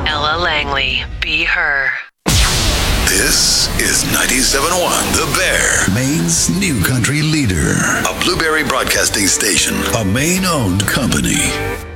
Ella Langley, Be Her. This is 97.1 The Bear, Maine's new country leader. A Blueberry Broadcasting Station, a Maine-owned company.